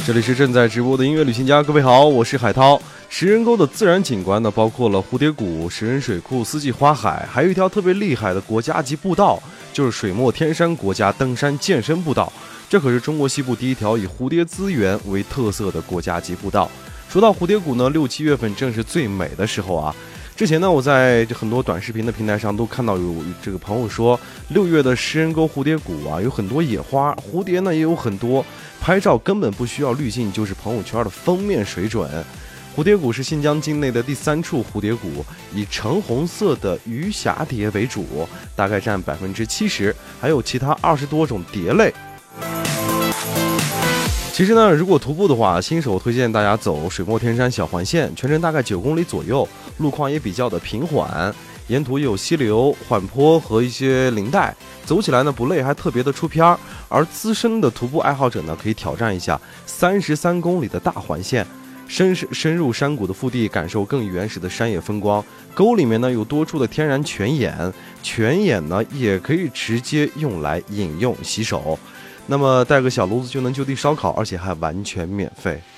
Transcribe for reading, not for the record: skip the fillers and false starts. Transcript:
这里是正在直播的音乐旅行家，各位好，我是海涛。食人沟的自然景观呢，包括了蝴蝶谷、食人水库、四季花海，还有一条特别厉害的国家级步道，就是水墨天山国家登山健身步道。这可是中国西部第一条以蝴蝶资源为特色的国家级步道。说到蝴蝶谷呢，6、7月份正是最美的时候啊。之前呢，我在很多短视频的平台上都看到有这个朋友说，6月的食人沟蝴蝶谷啊，有很多野花，蝴蝶呢也有很多，拍照根本不需要滤镜，就是朋友圈的封面水准。蝴蝶谷是新疆境内的第3处蝴蝶谷，以橙红色的鱼蛱蝶为主，大概占70%，还有其他20多种蝶类。其实呢，如果徒步的话，新手推荐大家走水墨天山小环线，全程大概9公里左右，路况也比较的平缓，沿途有溪流、缓坡和一些林带，走起来呢不累，还特别的出片。而资深的徒步爱好者呢，可以挑战一下33公里的大环线，深入山谷的腹地，感受更原始的山野风光。沟里面呢有多处的天然泉眼，泉眼呢也可以直接用来饮用洗手。那么带个小炉子就能就地烧烤，而且还完全免费。